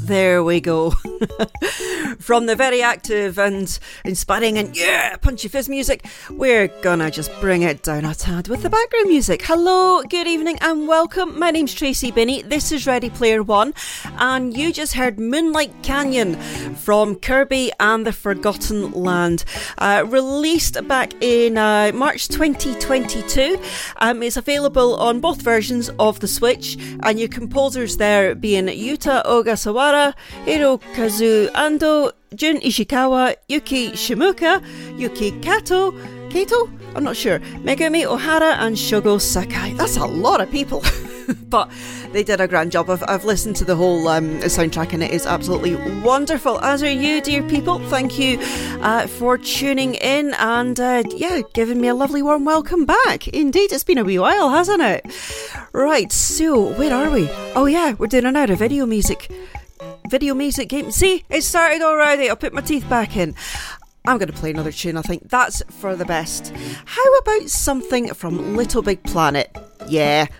There we go. From the very active and inspiring and punchy fizz music, we're gonna just bring it down a tad with the background music. Hello, good evening and welcome. My name's Tracy Binney. This is Ready Player One, and you just heard Moonlight Canyon from Kirby and the Forgotten Land, released back in March 2022. It's available on both versions of the Switch, and your composers there being Yuta Ogasawara, Hirokazu Ando, Jun Ishikawa, Yuki Shimuka, Yuki Kato, I'm not sure, Megumi Ohara and Shogo Sakai. That's a lot of people. But they did a grand job. I've listened to the whole soundtrack and it is absolutely wonderful, as are you, dear people. Thank you for tuning in and giving me a lovely warm welcome back. Indeed, it's been a wee while, hasn't it? Right, so where are we? Oh yeah, we're doing another video music game. See, it started already. I'll put my teeth back in. I'm going to play another tune, I think. That's for the best. How about something from Little Big Planet? Yeah,